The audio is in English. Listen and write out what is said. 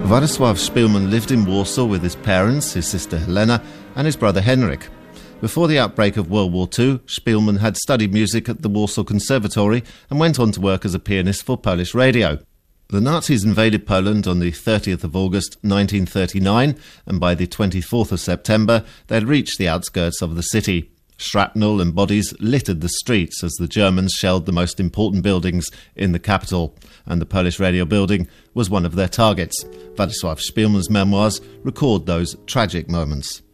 Władysław Szpilman lived in Warsaw with his parents, his sister Helena, and his brother Henryk. Before the outbreak of World War II, Szpilman had studied music at the Warsaw Conservatory and went on to work as a pianist for Polish radio. The Nazis invaded Poland on the 30th of August 1939, and by the 24th of September they had reached the outskirts of the city. Shrapnel and bodies littered the streets as the Germans shelled the most important buildings in the capital, and the Polish radio building was one of their targets. Władysław Szpilman's memoirs record those tragic moments.